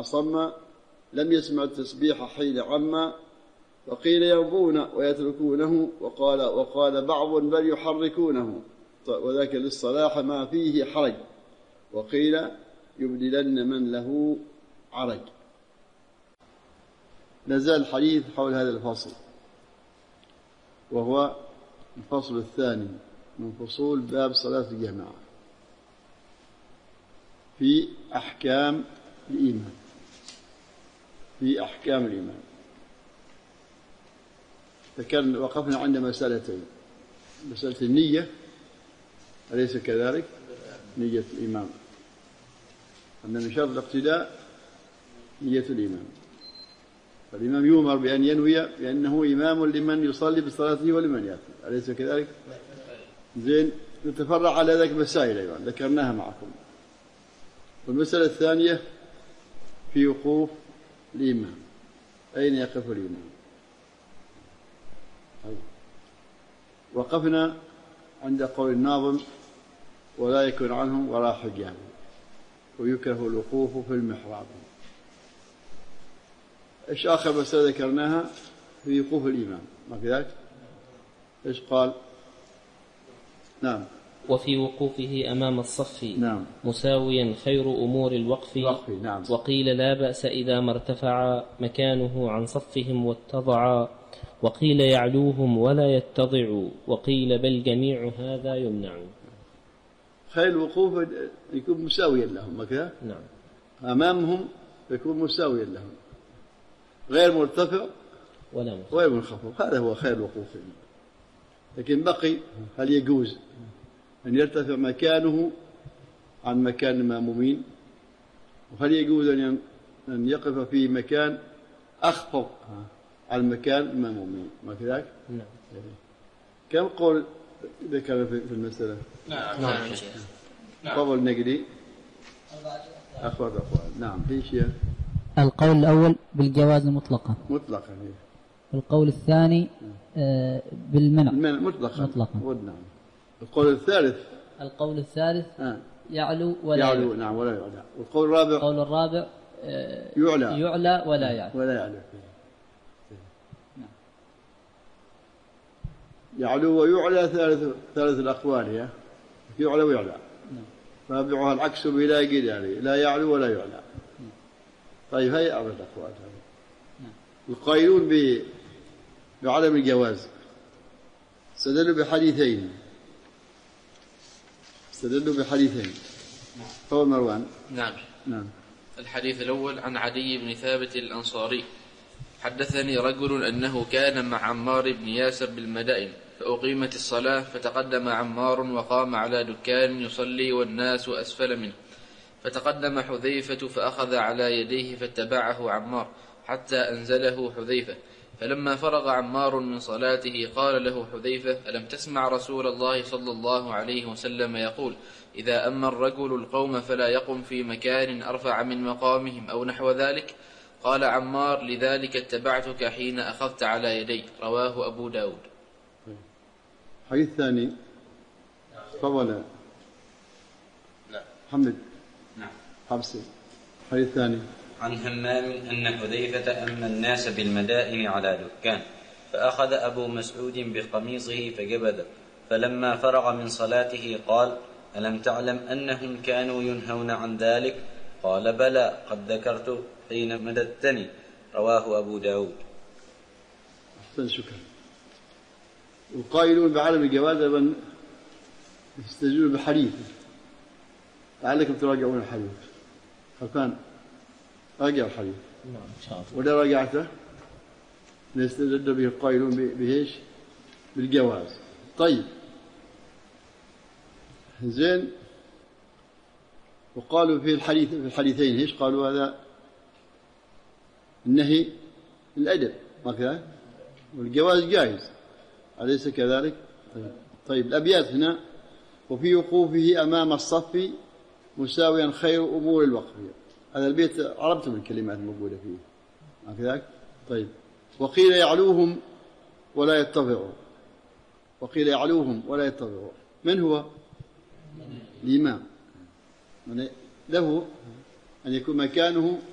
أصم لم يسمع التسبيح حين عم، وقيل يرضون ويتركونه، وقال بعض بل يحركونه، وذاك للصلاح ما فيه حرج، وقيل يبدلن من له عرج. نزال الحديث حول هذا الفصل، وهو الفصل الثاني من فصول باب صلاة الجماعة في أحكام الإيمان. في أحكام الإيمان فكان وقفنا عند مسألتين: مسألة النية، أليس كذلك؟ نية الإمام، أن من شرط الاقتداء نية الإمام، فالإمام يؤمر بأن ينوي بأنه إمام لمن يصلي بصلاته ولمن يأتي، أليس كذلك؟ زين، نتفرع على ذلك مسائل أيضا ذكرناها معكم. والمسألة الثانية في وقوف الإمام، أين يقف الإمام؟ وقفنا عند قول الناظم: ولا يكن عنهم ولا حجاب، ويكره الوقوف في المحراب. إيش آخر مسألة ذكرناها في وقوف الإمام؟ ما في ذلك؟ إيش قال؟ نعم. وفي وقوفه أمام الصف نعم. مساويا خير أمور الوقف. نعم. وقيل لا بأس إذا ما ارتفع مكانه عن صفهم واتضعا، وقيل يعلوهم ولا يتضعوا، وقيل بل جميع هذا يمنع. خير الوقوف يكون مساويا لهم كذا. نعم. أمامهم يكون مساويا لهم، غير مرتفع ولا منخفض، هذا هو خير الوقوف. لكن بقي هل يجوز أن يرتفع مكانه عن مكان المأمومين، وهل يجوز أن يقف في مكان أخفض عن مكان المأمومين؟ ما في ذلك؟ نعم. كم قول ذكر في المسألة؟ نعم. قول نقدي أخوة أخوة. نعم. في شيء. القول الأول بالجواز مطلقا. القول الثاني بالمنع مطلقا. نعم. القول الثالث يعلو ولا يعلو. نعم، ولا يعلى. والقول الرابع يعلى ولا يعلى. يعلو ويعلى ثالث الأقوال هي يعلى ويعلى. رابعها العكس بلا قيد، يعني لا يعلو ولا يعلى. طيب، هي أربعة أقوال. القائلون بعدم الجواز استدلوا بحديثين. قول مروان. نعم. الحديث الأول عن عدي بن ثابت الأنصاري: حدثني رجل أنه كان مع عمار بن ياسر بالمدائن، فأقيمت الصلاة، فتقدم عمار وقام على دكان يصلي والناس أسفل منه، فتقدم حذيفة فأخذ على يديه فاتبعه عمار حتى أنزله حذيفة، فلما فرغ عمار من صلاته قال له حذيفة: ألم تسمع رسول الله صلى الله عليه وسلم يقول: إذا أما الرجل القوم فلا يقم في مكان أرفع من مقامهم أو نحو ذلك؟ قال عمار: لذلك اتبعتك حين أخذت على يدي. رواه أبو داود. حديث ثاني. تفضل محمد. نعم. حبسي. حديث ثاني عن همام أن حذيفة أما الناس بالمدائن على دكان، فأخذ أبو مسعود بقميصه فجبذ، فلما فرغ من صلاته قال: ألم تعلم أنهم كانوا ينهون عن ذلك؟ قال: بلى، قد ذكرت حين مددتني. رواه أبو داود. أحسن، شكرا. القائلون بعدم الجواز أيضا يستدلون بحديث، لعلكم تراجعون الحديث. خلفان راجع الحديث. نعم إن شاء الله. ولا راجعته نستدل به القائلون بإيش؟ بالجواز. طيب، زين. وقالوا في الحديثين ايش قالوا؟ هذا النهي الأدب ما كذا، والجواز جائز، أليس كذلك؟ طيب الأبيات هنا: وفي وقوفه أمام الصف مساويا خير أمور الوقف. هذا البيت عرفتم الكلمات الموجودة فيه ما كذلك؟ طيب. وقيل يعلوهم ولا يتضعوا. من هو؟ الإمام. له أن يكون مكانه